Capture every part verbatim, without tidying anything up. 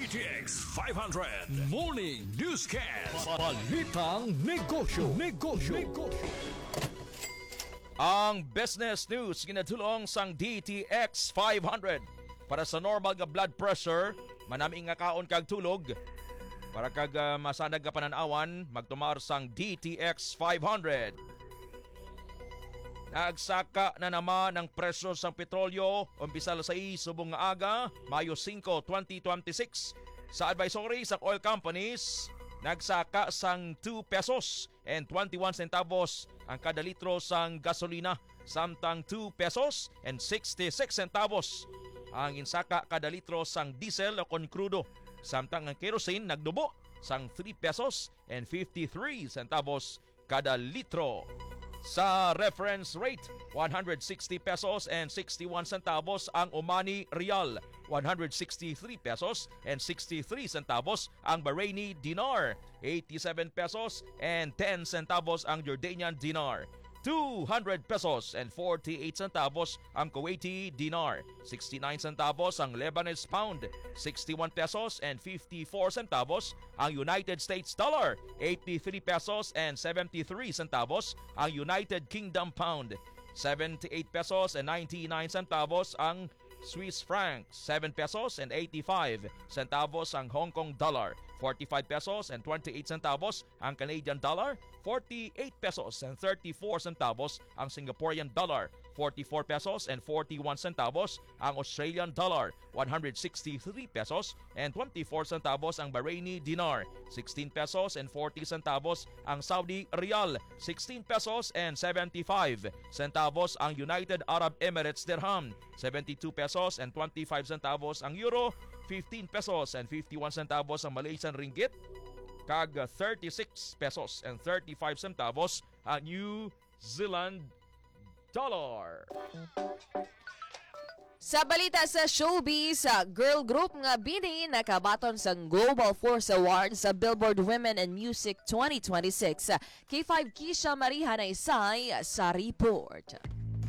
T X five hundred Morning Newscast. Balitang Negosyo. Negosyo. Negosyo. Ang business news ginatulong sang D T X five hundred para sa normal nga blood pressure, manami nga kaon kag tulog. Para kag uh, masanag ka pananawan, magtumar sang D T X five hundred. Nagsaka na naman ang presyo sang petrolyo, umpisa sa subong nga aga, Mayo five, twenty twenty-six. Sa advisory sa oil companies, nagsaka sang two pesos and twenty-one centavos ang kada litro sang gasolina, samtang two pesos and sixty-six centavos ang insaka kada litro sang diesel o kon krudo, samtang ang kerosene nagdubo sang three pesos and fifty-three centavos kada litro. Sa reference rate, one hundred sixty pesos and sixty-one centavos ang Omani Real, one hundred sixty-three pesos and sixty-three centavos ang Bahraini Dinar, eighty-seven pesos and ten centavos ang Jordanian Dinar, two hundred pesos and forty-eight centavos ang Kuwaiti Dinar, sixty-nine centavos ang Lebanese Pound, sixty-one pesos and fifty-four centavos ang United States Dollar, eighty-three pesos and seventy-three centavos ang United Kingdom Pound, seventy-eight pesos and ninety-nine centavos ang Swiss franc, seven pesos and eighty-five centavos ang Hong Kong dollar, forty-five pesos and twenty-eight centavos ang Canadian dollar, forty-eight pesos and thirty-four centavos ang Singaporean dollar, forty-four pesos and forty-one centavos ang Australian dollar, one hundred sixty-three pesos and twenty-four centavos ang Bahraini Dinar, sixteen pesos and forty centavos ang Saudi Riyal, sixteen pesos and seventy-five centavos ang United Arab Emirates Dirham, seventy-two pesos and twenty-five centavos ang Euro, fifteen pesos and fifty-one centavos ang Malaysian Ringgit, kag thirty-six pesos and thirty-five centavos ang New Zealand Dollar. Sa balita sa showbiz, sa girl group nga Bini nakabaton sa Global Force Award sa Billboard Women in Music twenty twenty-six. K five Kisha Mariha na isay sa report.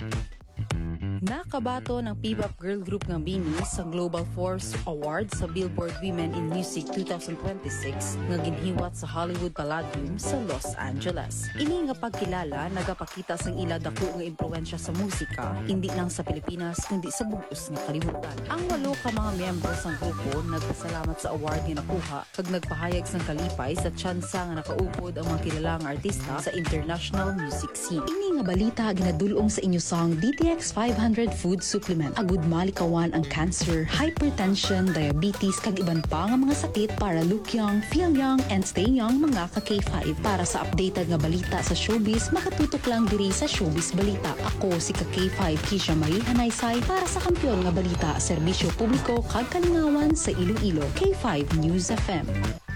Nakabato ng P-pop girl group nga Bini sa Global Force Award sa Billboard Women in Music twenty twenty-six nga ginhiwat sa Hollywood Palladium sa Los Angeles. Ini nga pagkilala nagapakita sang ila dako nga impluwensya sa musika, hindi lang sa Pilipinas kundi sa buos nga kalibutan. Ang walo ka mga miyembro sang grupo nagpasalamat sa award nga nakuha kag nagpahayag sang kalipay sa tsansa nga nakaupod ang mga kilalang artista sa international music scene. Ini nga balita ginadulong sa inyo sang D T X five hundred food supplement. Agud malikawan ang cancer, hypertension, diabetes kag iban pa nga mga sakit para look young, feel young, and stay young mga ka K five. Para sa updated nga balita sa showbiz, makatutok lang diri sa Showbiz Balita. Ako si ka K five Kisha Mariha Naysay para sa Kampiyon nga Balita, Serbisyo Publiko kag Kalingawan sa Iloilo. K five News F M.